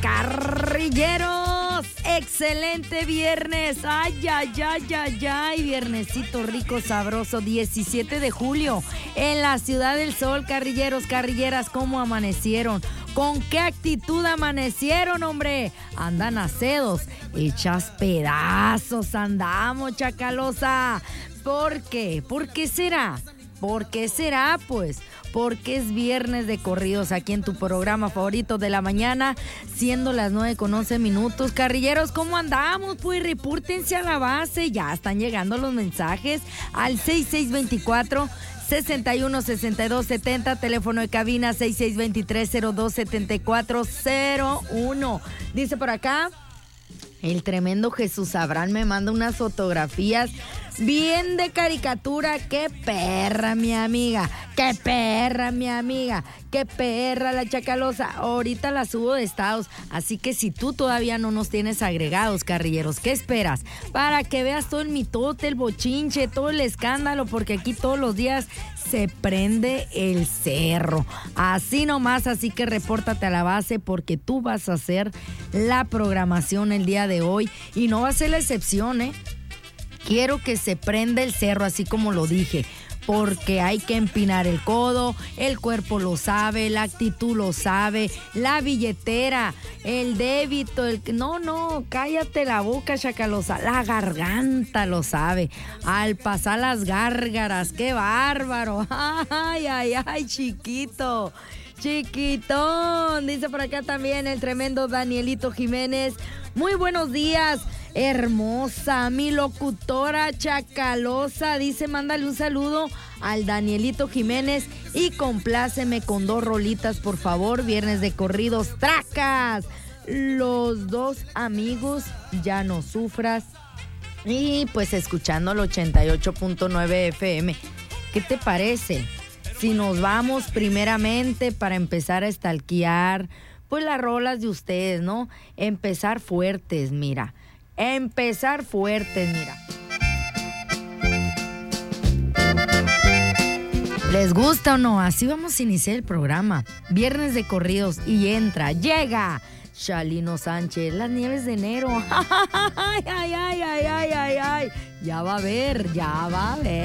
Carrilleros, excelente viernes. Ay, ay, ay, ay, ay, viernesito rico, sabroso, 17 de julio, en la Ciudad del Sol. Carrilleros, carrilleras, ¿cómo amanecieron? ¿Con qué actitud amanecieron, hombre? Andan acedos, hechas pedazos, andamos, chacalosa. ¿Por qué? ¿Por qué será? ¿Por qué será, pues? Porque es viernes de corridos aquí en tu programa favorito de la mañana, siendo las 9:11. Carrilleros, ¿cómo andamos? Pues repúrtense a la base, ya están llegando los mensajes al 6624-616270, teléfono de cabina 6623-027401. Dice por acá, el tremendo Jesús Abraham me manda unas fotografías bien de caricatura. ¡Qué perra, mi amiga! ¡Qué perra, mi amiga! ¡Qué perra la chacalosa! Ahorita la subo de estados, así que si tú todavía no nos tienes agregados, carrilleros, ¿qué esperas? Para que veas todo el mitote, el bochinche, todo el escándalo, porque aquí todos los días se prende el cerro. Así nomás, así que repórtate a la base porque tú vas a hacer la programación el día de hoy y no va a ser la excepción, ¿eh? Quiero que se prenda el cerro, así como lo dije, porque hay que empinar el codo, el cuerpo lo sabe, la actitud lo sabe, la billetera, el débito, no, cállate la boca, chacalosa, la garganta lo sabe, al pasar las gárgaras, qué bárbaro, ay, ay, ay, chiquitón, dice por acá también el tremendo Danielito Jiménez. Muy buenos días, hermosa, mi locutora chacalosa. Dice, mándale un saludo al Danielito Jiménez y compláceme con 2 rolitas, por favor. Viernes de corridos, tracas. Los dos amigos, ya no sufras. Y pues escuchando el 88.9 FM. ¿Qué te parece si nos vamos primeramente para empezar a stalkear pues las rolas de ustedes, ¿no? Empezar fuertes, mira. ¿Les gusta o no? Así vamos a iniciar el programa. Viernes de corridos y llega Chalino Sánchez, Las Nieves de Enero. Ay, ay, ay, ay, ay, ay, ay. Ya va a ver.